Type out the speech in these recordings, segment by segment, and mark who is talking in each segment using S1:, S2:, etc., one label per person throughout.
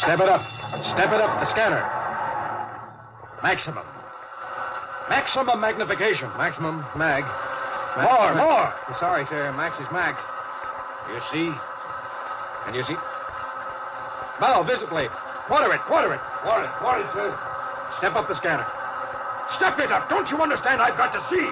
S1: Step it up. Step it up, the scanner. Maximum. Maximum magnification.
S2: Maximum mag.
S1: More.
S2: Sorry, sir. Max is max.
S1: You see? Can you see? Now, visibly. Quarter it.
S3: Quarter it, sir.
S1: Step up the scanner.
S3: Step it up. Don't you understand? I've got to see.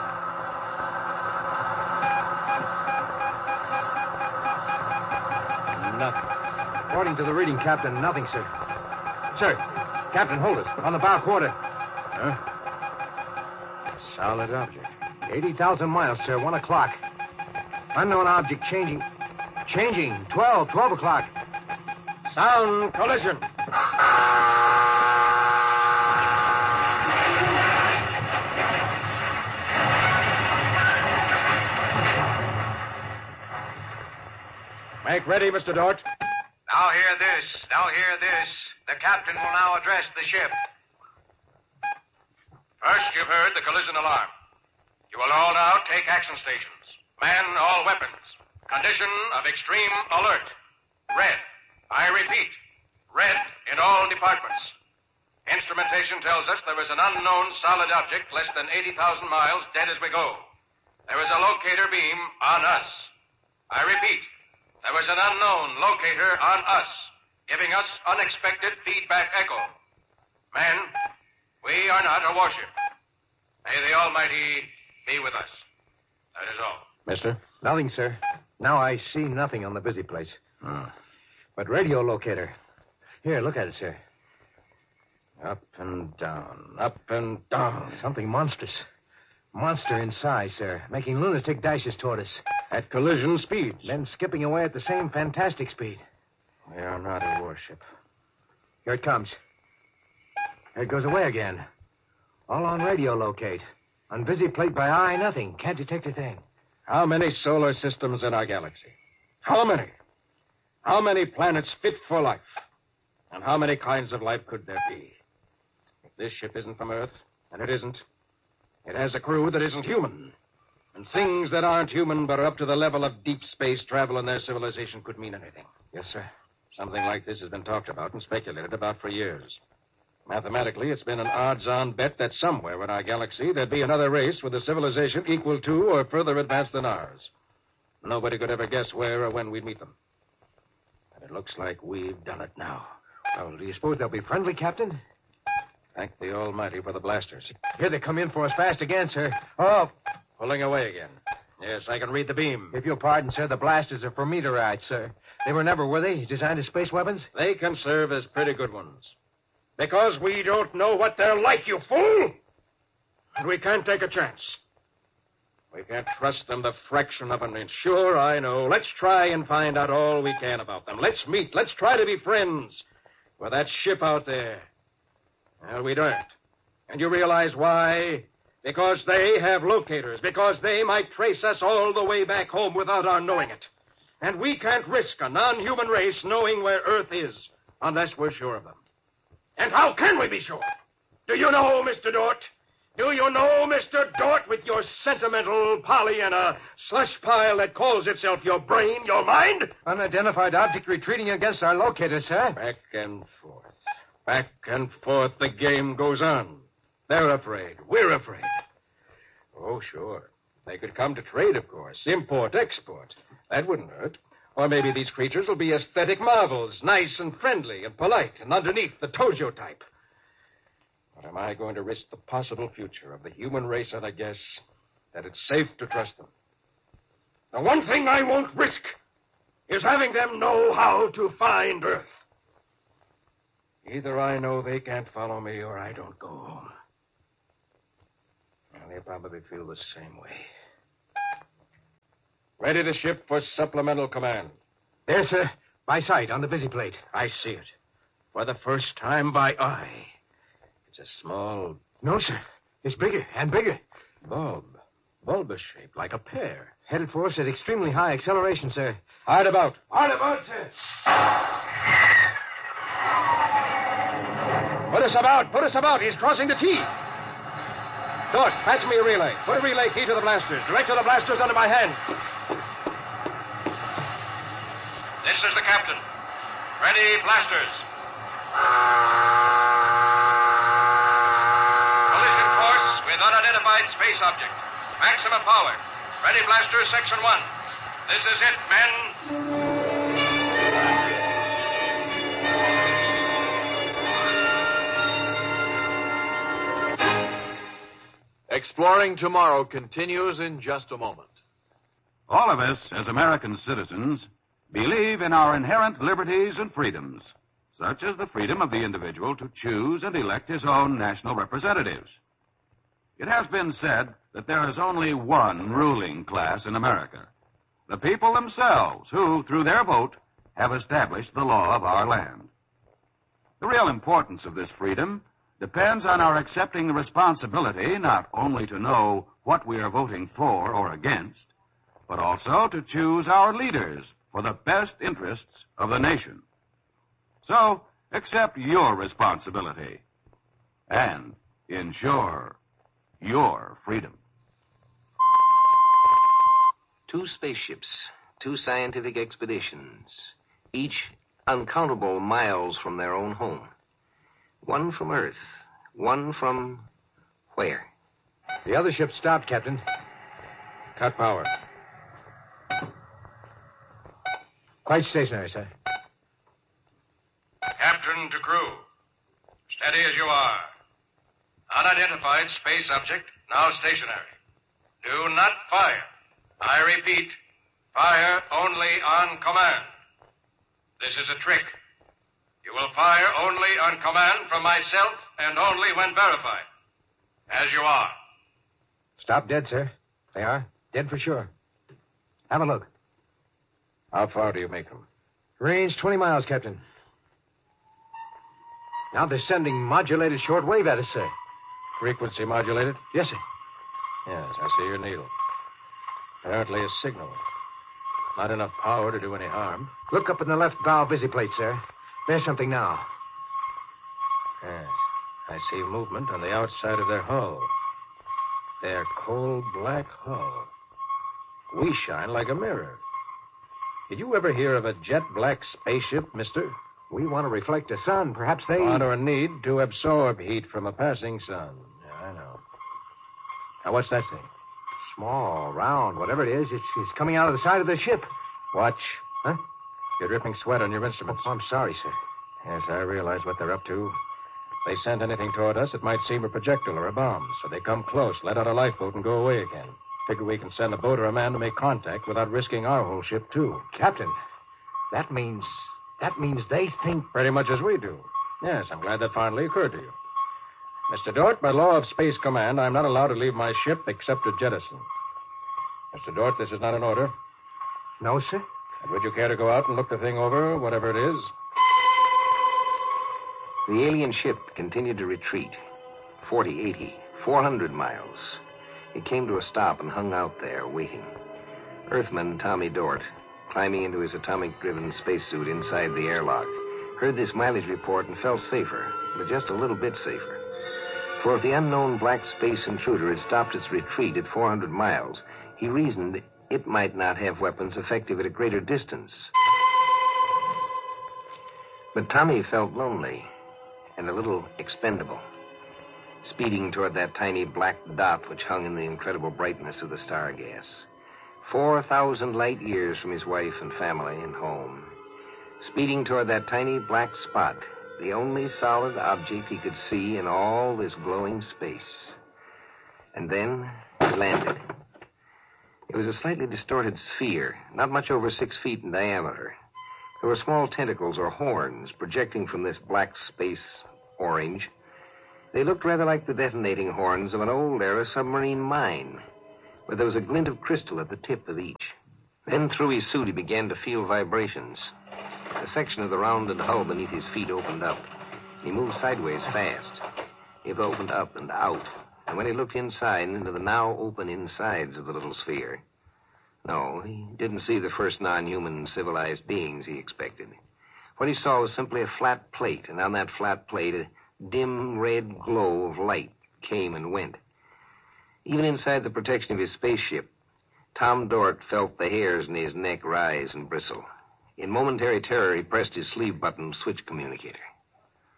S1: Nothing.
S2: According to the reading, Captain, nothing, sir. Sir, Captain, hold it. On the bow quarter.
S1: Huh? Solid object.
S2: 80,000 miles, sir. 1 o'clock. Unknown object changing. 12 o'clock.
S1: Sound collision. Make ready, Mr. Dort.
S4: Now hear this. The captain will now address the ship. First, you've heard the collision alarm. You will all now take action stations. Man all weapons. Condition of extreme alert. Red. I repeat, red in all departments. Instrumentation tells us there is an unknown solid object less than 80,000 miles dead as we go. There is a locator beam on us. I repeat, there is an unknown locator on us, giving us unexpected feedback echo. Men, we are not a warship. May the Almighty be with us. That is all.
S1: Mister?
S2: Nothing, sir. Now I see nothing on the busy place. But radio locator. Here, look at it, sir.
S1: Up and down, up and down.
S2: Something monstrous. Monster in size, sir. Making lunatic dashes toward us.
S1: At collision speed.
S2: Then skipping away at the same fantastic speed.
S1: We are not a warship.
S2: Here it comes. Here it goes away again. All on radio locate. On busy plate by eye, nothing. Can't detect a thing.
S1: How many solar systems in our galaxy? How many? How many planets fit for life? And how many kinds of life could there be? If this ship isn't from Earth, and it isn't, it has a crew that isn't human. And things that aren't human but are up to the level of deep space travel in their civilization could mean anything.
S2: Yes, sir.
S1: Something like this has been talked about and speculated about for years. Mathematically, it's been an odds-on bet that somewhere in our galaxy there'd be another race with a civilization equal to or further advanced than ours. Nobody could ever guess where or when we'd meet them. And it looks like we've done it now.
S2: Well, do you suppose they'll be friendly, Captain?
S1: Thank the Almighty for the blasters.
S2: Here they come in for us fast again, sir. Oh,
S1: Pulling away again. Yes, I can read the beam.
S2: if you'll pardon, sir, the blasters are for meteorites, sir. They were never, were they, designed as space weapons?
S1: They can serve as pretty good ones. Because we don't know what they're like, you fool! And we can't take a chance. We can't trust them the fraction of an inch. Sure, I know. Let's try and find out all we can about them. Let's meet. Let's try to be friends with that ship out there. Well, we don't. And you realize why? Because they have locators. Because they might trace us all the way back home without our knowing it. And we can't risk a non-human race knowing where Earth is unless we're sure of them. And how can we be sure? Do you know, Mr. Dort? Do you know, Mr. Dort, with your sentimental Pollyanna slush pile that calls itself your brain, your mind?
S2: Unidentified object retreating against our locator, sir.
S1: Back and forth. Back and forth, the game goes on. They're afraid. We're afraid. Oh, sure. They could come to trade, of course. Import, export. That wouldn't hurt. Or maybe these creatures will be aesthetic marvels, nice and friendly and polite, and underneath the Tojo type. But am I going to risk the possible future of the human race on a guess that it's safe to trust them? The one thing I won't risk is having them know how to find Earth. Either I know they can't follow me or I don't go home. Well, they probably feel the same way. Ready to ship for supplemental command.
S2: There, sir. By sight, on the busy plate.
S1: I see it. For the first time by eye. It's a small
S2: No, sir. It's bigger and bigger.
S1: bulb. Bulbous shape, like a pear.
S2: Headed for us at extremely high acceleration, sir.
S1: Hard about.
S3: Hard about, sir.
S1: Put us about. Put us about. He's crossing the T. Dort, patch me a relay. Put a relay key to the blasters. Direct to the blasters under my hand.
S4: This is the captain. Ready, blasters. Collision course with unidentified space object. Maximum power. Ready blaster, section 1. This is it, men.
S5: Exploring Tomorrow continues in just a moment.
S6: All of us, as American citizens, believe in our inherent liberties and freedoms, such as the freedom of the individual to choose and elect his own national representatives. It has been said that there is only one ruling class in America, the people themselves, who, through their vote, have established the law of our land. The real importance of this freedom depends on our accepting the responsibility not only to know what we are voting for or against, but also to choose our leaders for the best interests of the nation. So, accept your responsibility and ensure your freedom.
S2: 2 spaceships, 2 scientific expeditions, each uncountable miles from their own home. One from Earth, one from where?
S1: The other ship stopped, Captain. Cut power.
S2: Quite stationary, sir.
S4: Captain to crew. Steady as you are. Unidentified space object, now stationary. Do not fire. I repeat, fire only on command. This is a trick. You will fire only on command from myself and only when verified. As you are.
S2: Stop dead, sir. They are. Dead for sure. Have a look.
S1: How far do you make them?
S2: Range 20 miles, Captain. Now they're sending modulated shortwave at us, sir.
S1: Frequency modulated?
S2: Yes, sir.
S1: Yes, I see your needle. Apparently a signal. Not enough power to do any harm.
S2: Look up in the left bow visiplate, sir. There's something now.
S1: Yes, I see movement on the outside of their hull. Their coal black hull. We shine like a mirror. Did you ever hear of a jet black spaceship, mister?
S2: We want to reflect the sun. Perhaps they...
S1: Want or need to absorb heat from a passing sun. Yeah, I know. Now, what's that thing?
S2: Small, round, whatever it is, it's coming out of the side of the ship.
S1: Watch.
S2: Huh?
S1: You're dripping sweat on your instruments.
S2: Oh, I'm sorry, sir.
S1: Yes, I realize what they're up to. If they sent anything toward us, it might seem a projectile or a bomb. So they come close, let out a lifeboat, and go away again. Figure we can send a boat or a man to make contact without risking our whole ship, too.
S2: Captain, that means they think...
S1: Pretty much as we do. Yes, I'm glad that finally occurred to you. Mr. Dort, by law of Space Command, I'm not allowed to leave my ship except to jettison. Mr. Dort, this is not an order.
S2: No, sir.
S1: And would you care to go out and look the thing over, whatever it is?
S2: The alien ship continued to retreat. 40, 80, 400 miles. It came to a stop and hung out there, waiting. Earthman Tommy Dort, climbing into his atomic-driven spacesuit inside the airlock, heard this mileage report and felt safer, but just a little bit safer. For if the unknown black space intruder had stopped its retreat at 400 miles, he reasoned it might not have weapons effective at a greater distance. But Tommy felt lonely and a little expendable, speeding toward that tiny black dot which hung in the incredible brightness of the star gas. 4,000 light years from his wife and family and home. Speeding toward that tiny black spot, the only solid object he could see in all this glowing space. And then he landed. It was a slightly distorted sphere, not much over 6 feet in diameter. There were small tentacles or horns projecting from this black space orange. They looked rather like the detonating horns of an old-era submarine mine, but there was a glint of crystal at the tip of each. Then through his suit he began to feel vibrations. A section of the rounded hull beneath his feet opened up. He moved sideways fast. It opened up and out. And when he looked inside into the now open insides of the little sphere, no, he didn't see the first non-human civilized beings he expected. What he saw was simply a flat plate, and on that flat plate a dim red glow of light came and went. Even inside the protection of his spaceship, Tom Dort felt the hairs in his neck rise and bristle. In momentary terror, he pressed his sleeve button switch communicator.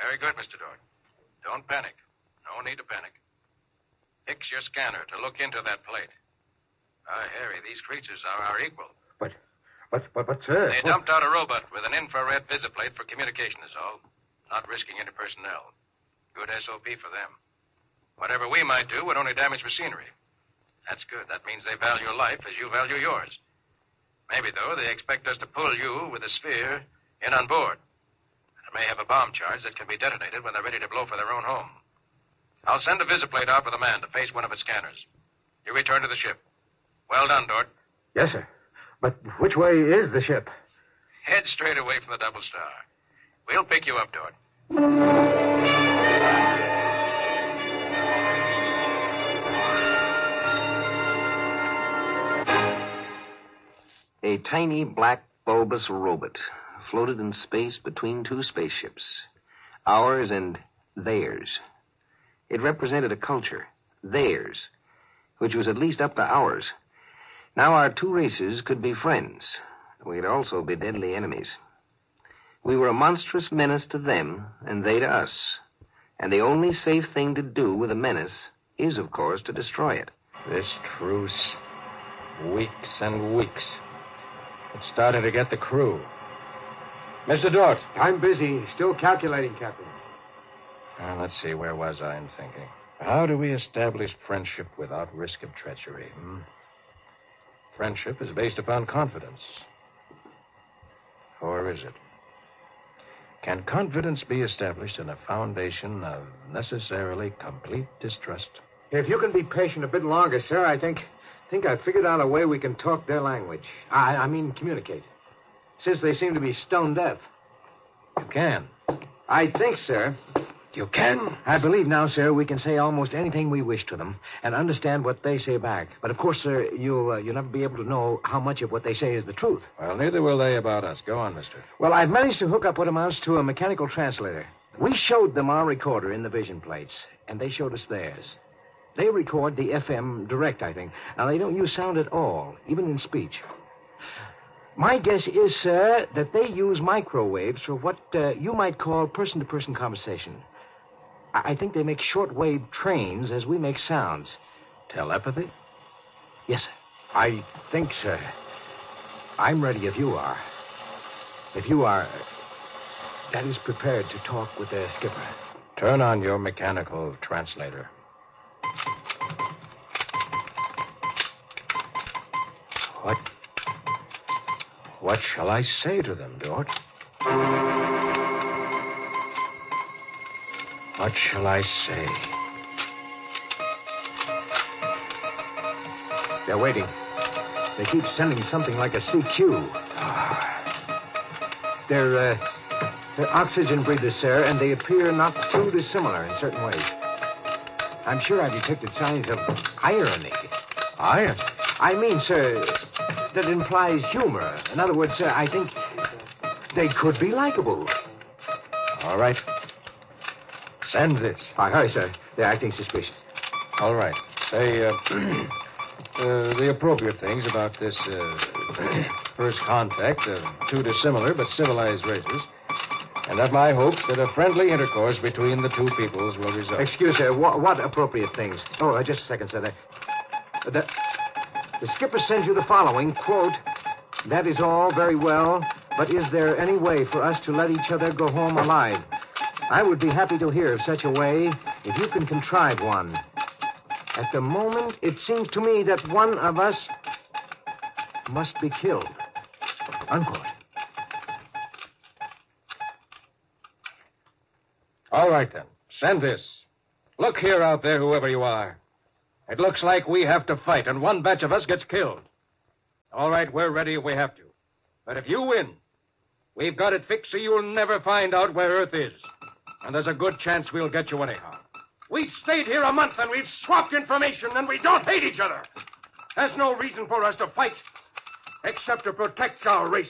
S4: Very good, Mr. Dort. Don't panic. No need to panic. Fix your scanner to look into that plate. Harry, these creatures are our equal.
S3: But, sir...
S4: They dumped out a robot with an infrared visiplate for communication is all. Not risking any personnel. Good SOP for them. Whatever we might do would only damage machinery. That's good. That means they value life as you value yours. Maybe, though, they expect us to pull you with a sphere in on board. It may have a bomb charge that can be detonated when they're ready to blow for their own home. I'll send a visiplate out with a man to face one of its scanners. You return to the ship. Well done, Dort.
S3: Yes, sir. But which way is the ship?
S4: Head straight away from the Double Star. We'll pick you up, Dort.
S2: A tiny black bulbous robot floated in space between two spaceships, ours and theirs. It represented a culture, theirs, which was at least up to ours. Now our two races could be friends. We could also be deadly enemies. We were a monstrous menace to them, and they to us. And the only safe thing to do with a menace is, of course, to destroy it.
S1: This truce. Weeks and weeks. It's starting to get the crew. Mr. Dort.
S3: I'm busy. Still calculating, Captain.
S1: Let's see. Where was I in thinking? How do we establish friendship without risk of treachery? Friendship is based upon confidence. Or is it? Can confidence be established in a foundation of necessarily complete distrust?
S3: If you can be patient a bit longer, sir, I think I've figured out a way we can talk their language. I mean, communicate. Since they seem to be stone deaf.
S1: You can.
S3: I think, sir.
S1: You can?
S3: I believe now, sir, we can say almost anything we wish to them and understand what they say back. But, of course, sir, you'll never be able to know how much of what they say is the truth.
S1: Well, neither will they about us. Go on, mister.
S3: Well, I've managed to hook up what amounts to a mechanical translator. We showed them our recorder in the vision plates, and they showed us theirs. They record the FM direct, I think. Now, they don't use sound at all, even in speech. My guess is, sir, that they use microwaves for what you might call person-to-person conversation. I think they make shortwave trains as we make sounds.
S1: Telepathy?
S3: Yes, sir. I think, sir. I'm ready if you are. If you are, that is, prepared to talk with the skipper.
S1: Turn on your mechanical translator. What shall I say to them, Dort? What shall I say?
S3: They're waiting. They keep sending something like a CQ. They're oxygen breathers, sir, and they appear not too dissimilar in certain ways. I'm sure I detected signs of irony.
S1: Irony?
S3: I mean, sir, that implies humor. In other words, sir, I think they could be likable.
S1: All right. Send this.
S3: Hurry, sir. They're acting suspicious.
S1: All right. Say, the appropriate things about this first contact of two dissimilar but civilized races, and of my hopes that a friendly intercourse between the two peoples will result.
S3: Excuse, sir. What appropriate things? Oh, just a second, sir. The skipper sends you the following, quote, "That is all very well, but is there any way for us to let each other go home alive? I would be happy to hear of such a way if you can contrive one. At the moment, it seems to me that one of us must be killed." Unquote.
S1: All right, then. Send this. Look here out there, whoever you are. It looks like we have to fight, and one batch of us gets killed. All right, we're ready if we have to. But if you win, we've got it fixed so you'll never find out where Earth is. And there's a good chance we'll get you anyhow. We've stayed here a month, and we've swapped information, and we don't hate each other. There's no reason for us to fight, except to protect our races.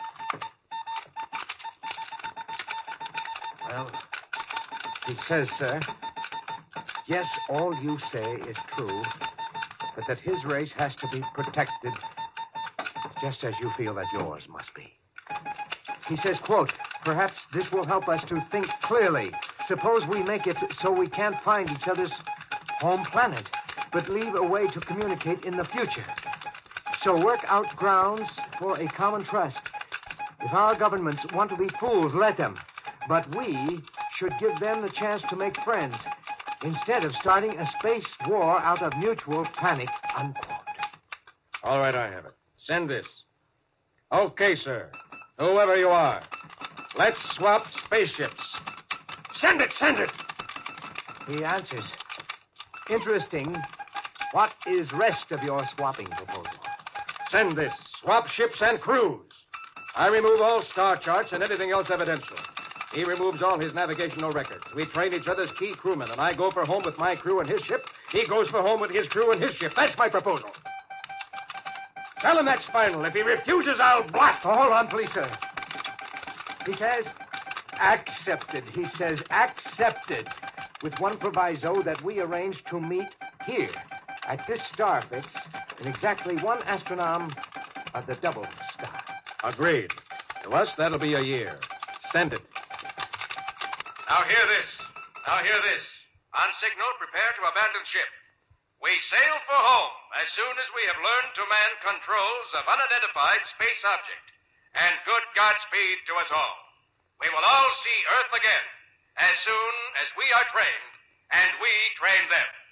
S3: Well, he says, sir, yes, all you say is true, but that his race has to be protected just as you feel that yours must be. He says, quote, "Perhaps this will help us to think clearly Suppose we make it so we can't find each other's home planet, but leave a way to communicate in the future. So work out grounds for a common trust. If our governments want to be fools, let them. But we should give them the chance to make friends instead of starting a space war out of mutual panic, unquote.
S1: All right, I have it. Send this. Okay, sir. Whoever you are, let's swap spaceships. Send it, send it.
S3: He answers. Interesting. What is rest of your swapping proposal?
S1: Send this. Swap ships and crews. I remove all star charts and anything else evidential. He removes all his navigational records. We train each other's key crewmen, and I go for home with my crew and his ship. He goes for home with his crew and his ship. That's my proposal. Tell him that's final. If he refuses, I'll blast.
S3: Hold on, please, sir. He says, accepted. He says, accepted. With one proviso that we arrange to meet here at this star fix in exactly 1 astronome of the double star.
S1: Agreed. To us, that'll be a year. Send it.
S4: Now hear this. On signal, prepare to abandon ship. We sail for home as soon as we have learned to man controls of unidentified space object. And good Godspeed to us all. We will all see Earth again as soon as we are trained, and we train them.